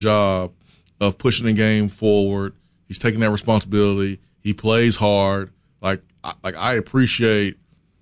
job of pushing the game forward. He's taking that responsibility. He plays hard. I appreciate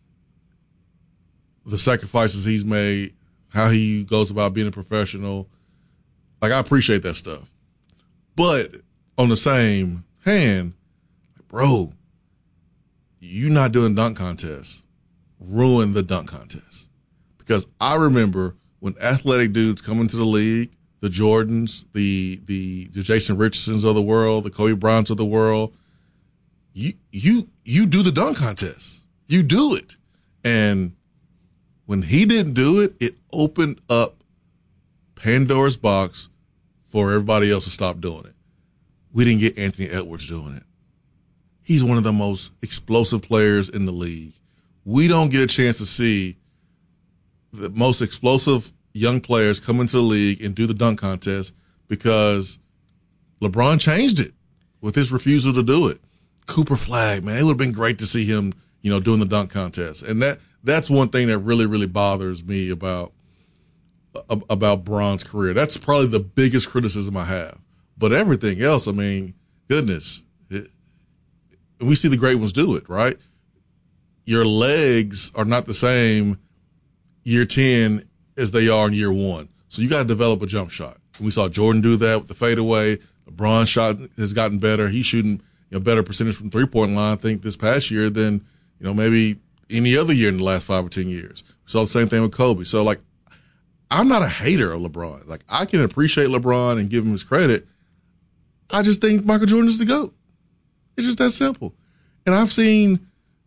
the sacrifices he's made, how he goes about being a professional. I appreciate that stuff. But on the same hand, bro, you not doing dunk contests ruined the dunk contest. Because I remember when athletic dudes come into the league, the Jordans, the Jason Richardsons of the world, the Kobe Bryants of the world, you do the dunk contest. You do it. And when he didn't do it, it opened up Pandora's box for everybody else to stop doing it. We didn't get Anthony Edwards doing it. He's one of the most explosive players in the league. We don't get a chance to see the most explosive young players come into the league and do the dunk contest because LeBron changed it with his refusal to do it. Cooper Flagg, man, it would have been great to see him, doing the dunk contest. And that's one thing that really, really bothers me about Bron's career. That's probably the biggest criticism I have. But everything else, goodness, we see the great ones do it, right? Your legs are not the same year 10 as they are in year 1. So you got to develop a jump shot. And we saw Jordan do that with the fadeaway. LeBron's shot has gotten better. He's shooting better percentage from three-point line, I think, this past year than maybe any other year in the last 5 or 10 years. We saw the same thing with Kobe. So, I'm not a hater of LeBron. I can appreciate LeBron and give him his credit. I just think Michael Jordan is the GOAT. It's just that simple. And I've seen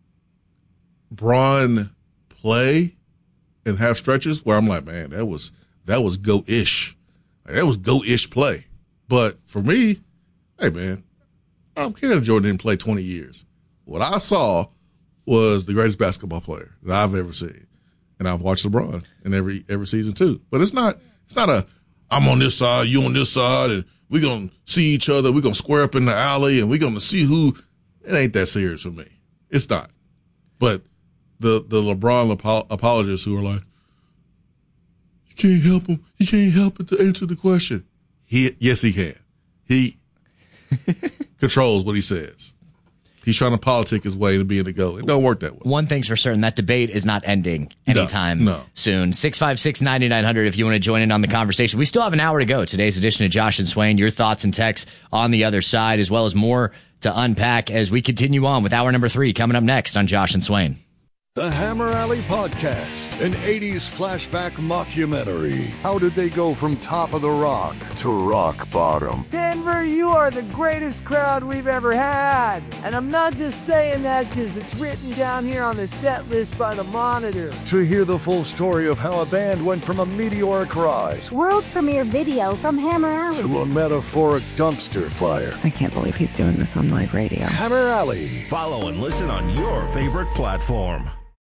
Bron play and have stretches where I'm like, man, that was GOAT-ish. That was GOAT-ish play. But for me, hey, man, I don't care that Jordan didn't play 20 years. What I saw was the greatest basketball player that I've ever seen. And I've watched LeBron in every season too. But it's not a I'm on this side, you on this side, and we're going to see each other. We're going to square up in the alley, and we're going to see who. It ain't that serious for me. It's not. But the LeBron apologists who are like, you can't help him. He can't help it to answer the question. Yes, he can. He controls what he says. He's trying to politic his way to being the GOAT. It don't work that way. One thing's for certain, that debate is not ending anytime soon. 656-9900 if you want to join in on the conversation. We still have an hour to go. Today's edition of Josh and Swain. Your thoughts and texts on the other side, as well as more to unpack as we continue on with hour number 3 coming up next on Josh and Swain. The Hammer Alley Podcast, an 80s flashback mockumentary. How did they go from top of the rock to rock bottom? Denver, you are the greatest crowd we've ever had. And I'm not just saying that because it's written down here on the set list by the Monitor. To hear the full story of how a band went from a meteoric rise, world premiere video from Hammer Alley, to a metaphoric dumpster fire. I can't believe he's doing this on live radio. Hammer Alley. Follow and listen on your favorite platform.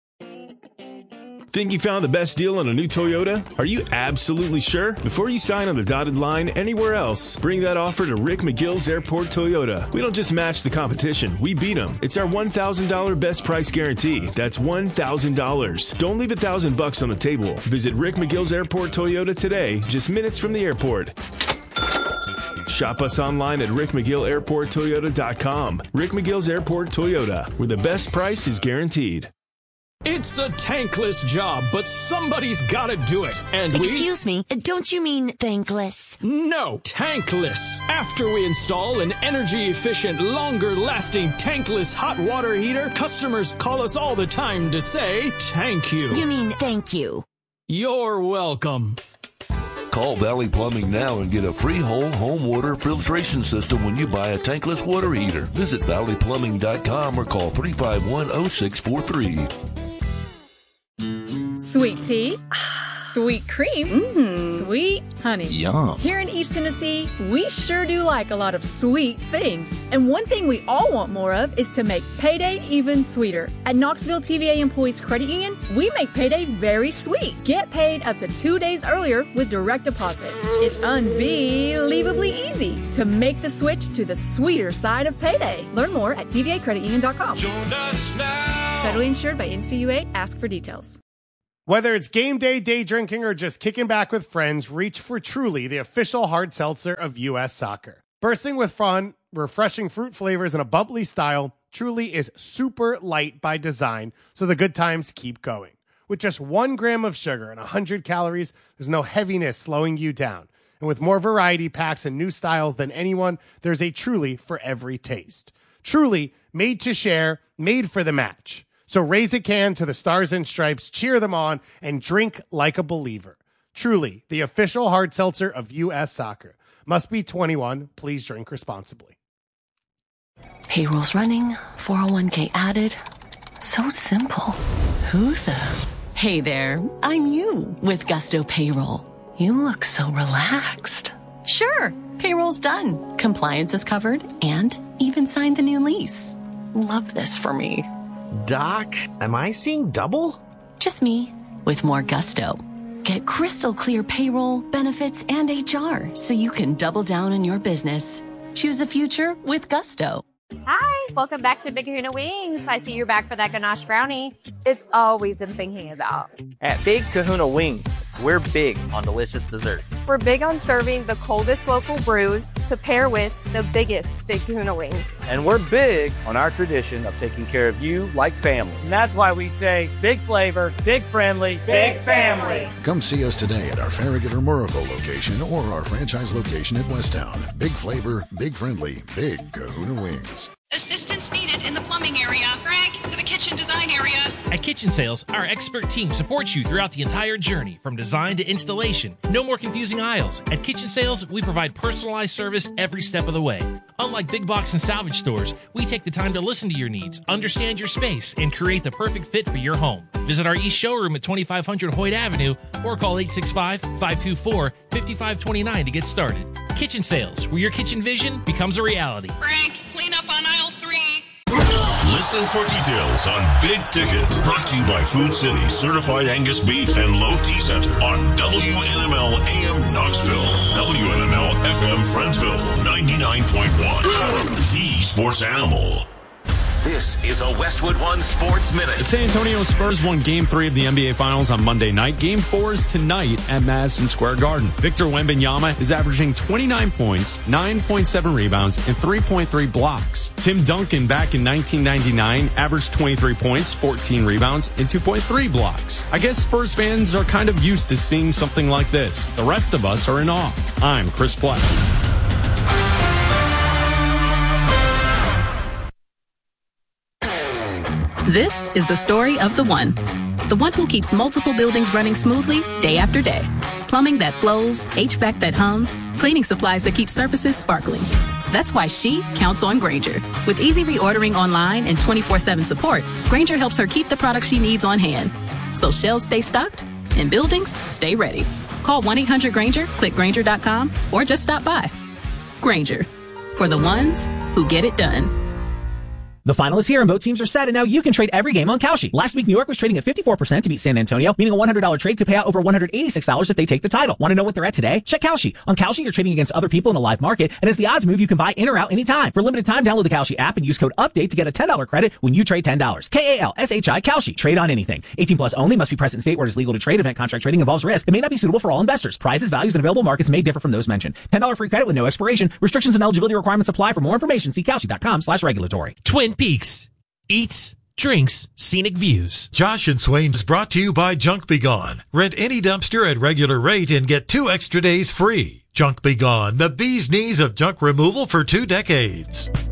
Think you found the best deal on a new Toyota? Are you absolutely sure? Before you sign on the dotted line anywhere else, bring that offer to Rick McGill's Airport Toyota. We don't just match the competition, we beat them. It's our $1,000 best price guarantee. That's $1,000. Don't leave $1,000 on the table. Visit Rick McGill's Airport Toyota today, just minutes from the airport. Shop us online at rickmcgillairporttoyota.com. Rick McGill's Airport Toyota, where the best price is guaranteed. It's a tankless job, but somebody's gotta do it. And Excuse me, don't you mean thankless? No, tankless. After we install an energy-efficient, longer-lasting tankless hot water heater, customers call us all the time to say, thank you. You mean thank you. You're welcome. Call Valley Plumbing now and get a free whole home water filtration system when you buy a tankless water heater. Visit valleyplumbing.com or call 351-0643. Sweet tea, sweet cream, sweet honey. Yum. Here in East Tennessee, we sure do like a lot of sweet things. And one thing we all want more of is to make payday even sweeter. At Knoxville TVA Employees Credit Union, we make payday very sweet. Get paid up to 2 days earlier with direct deposit. It's unbelievably easy to make the switch to the sweeter side of payday. Learn more at tvacreditunion.com. Join us now. Federally insured by NCUA. Ask for details. Whether it's game day, day drinking, or just kicking back with friends, reach for Truly, the official hard seltzer of U.S. Soccer. Bursting with fun, refreshing fruit flavors, and a bubbly style, Truly is super light by design, so the good times keep going. With just 1 gram of sugar and 100 calories, there's no heaviness slowing you down. And with more variety packs and new styles than anyone, there's a Truly for every taste. Truly, made to share, made for the match. So raise a can to the Stars and Stripes, cheer them on, and drink like a believer. Truly, the official hard seltzer of U.S. Soccer. Must be 21. Please drink responsibly. Payroll's running, 401k added. So simple. Who the? Hey there, I'm you with Gusto Payroll. You look so relaxed. Sure, payroll's done. Compliance is covered and even signed the new lease. Love this for me. Doc, am I seeing double? Just me, with more gusto. Get crystal clear payroll, benefits, and HR so you can double down on your business. Choose a future with Gusto. Hi, welcome back to Big Kahuna Wings. I see you're back for that ganache brownie. It's always I'm thinking about. At Big Kahuna Wings, we're big on delicious desserts. We're big on serving the coldest local brews to pair with the biggest Big Kahuna Wings. And we're big on our tradition of taking care of you like family. And that's why we say big flavor, big friendly, big family. Come see us today at our Farragut or Murrayville location or our franchise location at Westtown. Big flavor, big friendly, Big Kahuna Wings. Assistance needed in the plumbing area. Greg, to the kitchen design area. At Kitchen Sales, our expert team supports you throughout the entire journey, from design to installation. No more confusing aisles. At Kitchen Sales, we provide personalized service every step of the way. Unlike big box and salvage stores, we take the time to listen to your needs, understand your space, and create the perfect fit for your home. Visit our East Showroom at 2500 Hoyt Avenue or call 865-524-5529 to get started. Kitchen Sales, where your kitchen vision becomes a reality. Frank, clean up on aisle 3. Listen for details on Big Ticket. Brought to you by Food City, Certified Angus Beef and Low T Center on WNML AM Knoxville, WNML FM Friendsville, 99.1. The Sports Animal. This is a Westwood One Sports Minute. The San Antonio Spurs won Game 3 of the NBA Finals on Monday night. Game 4 is tonight at Madison Square Garden. Victor Wembanyama is averaging 29 points, 9.7 rebounds, and 3.3 blocks. Tim Duncan, back in 1999, averaged 23 points, 14 rebounds, and 2.3 blocks. I guess Spurs fans are kind of used to seeing something like this. The rest of us are in awe. I'm Chris Platt. This is the story of the one who keeps multiple buildings running smoothly day after day. Plumbing that flows, HVAC that hums, cleaning supplies that keep surfaces sparkling. That's why she counts on Grainger. With easy reordering online and 24/7 support, Grainger helps her keep the products she needs on hand. So shelves stay stocked and buildings stay ready. Call 1-800-GRAINGER, click Grainger.com, or just stop by. Grainger, for the ones who get it done. The final is here and both teams are set, and now you can trade every game on Kalshi. Last week, New York was trading at 54% to beat San Antonio, meaning a $100 trade could pay out over $186 if they take the title. Want to know what they're at today? Check Kalshi. On Kalshi, you're trading against other people in a live market, and as the odds move, you can buy in or out anytime. For a limited time, download the Kalshi app and use code UPDATE to get a $10 credit when you trade $10. KALSHI Kalshi. Trade on anything. 18 plus only. Must be present in state where it is legal to trade. Event contract trading involves risk. It may not be suitable for all investors. Prices, values, and available markets may differ from those mentioned. $10 free credit with no expiration. Restrictions and eligibility requirements apply. For more information, see Kalshi.com/regulatory. Twin Peaks. Eats, drinks, scenic views. Josh and Swain is brought to you by Junk Be Gone. Rent any dumpster at regular rate and get 2 extra days free. Junk Be Gone, the bee's knees of junk removal for 2 decades.